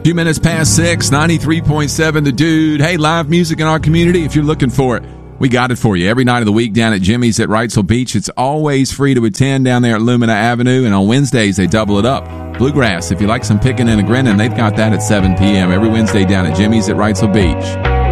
2 minutes past 6, 93.7 The Dude. Hey, live music in our community, if you're looking for it, we got it for you. Every night of the week down at Jimmy's at Wrightsville Beach. It's always free to attend down there at Lumina Avenue. And on Wednesdays, they double it up. Bluegrass, if you like some picking and a grinning, they've got that at 7 p.m. every Wednesday down at Jimmy's at Wrightsville Beach.